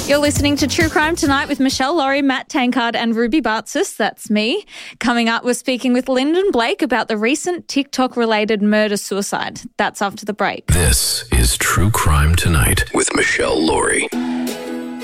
You're listening to True Crime Tonight with Michelle Laurie, Matt Tankard and Ruby Bartsis. That's me. Coming up, we're speaking with Lyndon Blake about the recent TikTok-related murder-suicide. That's after the break. This is True Crime Tonight with Michelle Laurie.